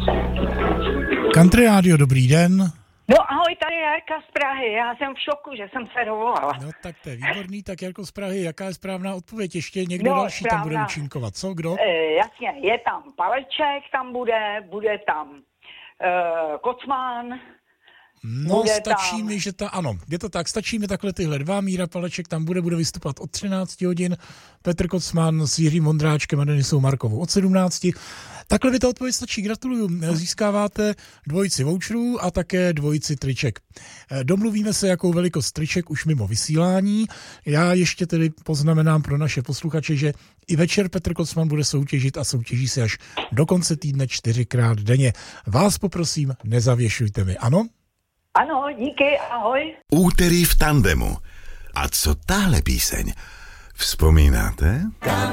Country Radio, dobrý den. No ahoj, tady je Jarka z Prahy, já jsem v šoku, že jsem se dovolala. No tak to je výborný, tak Jarko z Prahy, jaká je správná odpověď? Ještě někdo další správná. Tam bude účinkovat, co, kdo? Jasně, je tam Paleček, tam bude tam Kocman. No stačí mi, že ano, je to tak, stačí mi takhle tyhle dva, Míra Paleček tam bude vystupovat od 13 hodin, Petr Kocman s Jiřím Vondráčkem a Denisou Markovou od 17. Takhle by to odpověď stačí, gratuluju. Získáváte dvojici voucherů a také dvojici triček. Domluvíme se, jakou velikost triček už mimo vysílání. Já ještě tedy poznamenám pro naše posluchače, že i večer Petr Kocman bude soutěžit a soutěží se až do konce týdne 4krát denně. Vás poprosím, nezavěšujte mi, ano? Ano, díky, ahoj. Úterý v tandemu. A co tahle píseň? Vzpomínáte?